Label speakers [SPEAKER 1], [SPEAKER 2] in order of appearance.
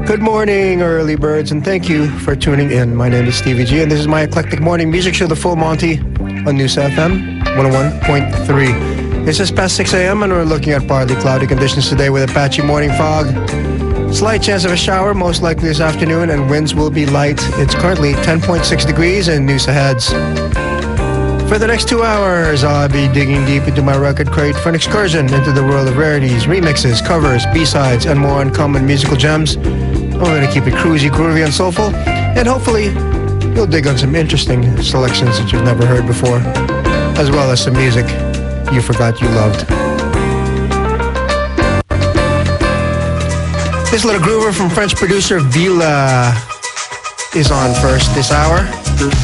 [SPEAKER 1] Good morning, early birds, and thank you for tuning in. My name is Stevie G, and this is my eclectic morning music show, The Full Monty, on News FM 101.3. It's just past 6 a.m., and we're looking at partly cloudy conditions today with a patchy morning fog. Slight chance of a shower, most likely this afternoon, and winds will be light. It's currently 10.6 degrees and news aheads. For the next 2 hours, I'll be digging deep into my record crate for an excursion into the world of rarities, remixes, covers, B-sides, and more uncommon musical gems. I'm going to keep it cruisy, groovy, and soulful, and hopefully you'll dig on some interesting selections that you've never heard before, as well as some music you forgot you loved. This little groover from French producer Vila is on first this hour.